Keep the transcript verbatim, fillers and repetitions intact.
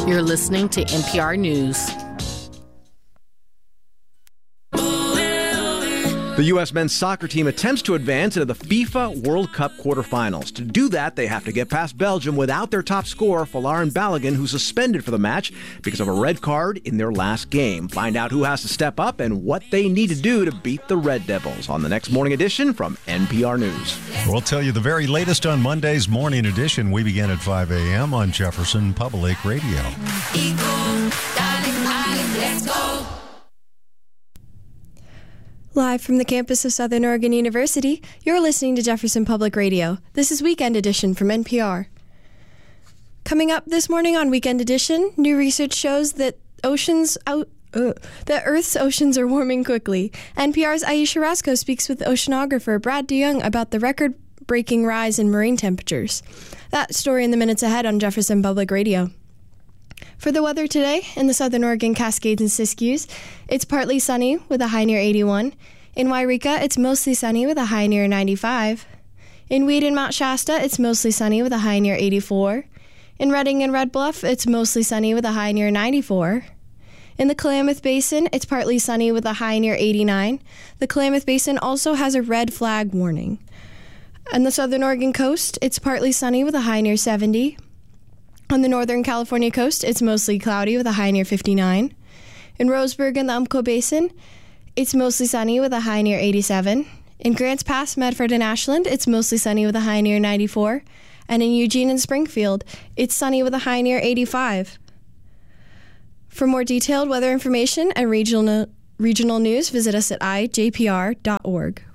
You're listening to N P R News. The U S men's soccer team attempts to advance into the FIFA World Cup quarterfinals. To do that, they have to get past Belgium without their top scorer, Folarin Balogun, who's suspended for the match because of a red card in their last game. Find out who has to step up and what they need to do to beat the Red Devils on the next morning edition from N P R News. We'll tell you the very latest on Monday's morning edition. We begin at five a.m. on Jefferson Public Radio. Let's go. Live from the campus of Southern Oregon University, you're listening to Jefferson Public Radio. This is Weekend Edition from N P R. Coming up this morning on Weekend Edition, new research shows that oceans out, uh, that Earth's oceans are warming quickly. N P R's Aisha Rasco speaks with oceanographer Brad DeYoung about the record-breaking rise in marine temperatures. That story in the minutes ahead on Jefferson Public Radio. For the weather today, in the Southern Oregon Cascades and Siskiyous, it's partly sunny with a high near eighty-one. In Wairika, it's mostly sunny with a high near ninety-five. In Weed and Mount Shasta, it's mostly sunny with a high near eighty-four. In Redding and Red Bluff, it's mostly sunny with a high near ninety-four. In the Klamath Basin, it's partly sunny with a high near eighty-nine. The Klamath Basin also has a red flag warning. On the Southern Oregon coast, it's partly sunny with a high near seventy. On the Northern California coast, it's mostly cloudy with a high near fifty-nine. In Roseburg and the Umpqua Basin, it's mostly sunny with a high near eighty-seven. In Grants Pass, Medford, and Ashland, it's mostly sunny with a high near ninety-four. And in Eugene and Springfield, it's sunny with a high near eighty-five. For more detailed weather information and regional regional news, visit us at I J P R dot org.